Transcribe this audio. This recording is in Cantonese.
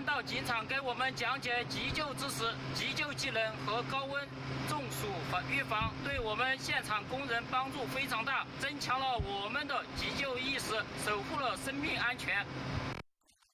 们到警场给我们讲解急救知识、急救技能和高温中暑预防，对我们现场工人帮助非常大，增强了我们的急救意识，守护了生命安全。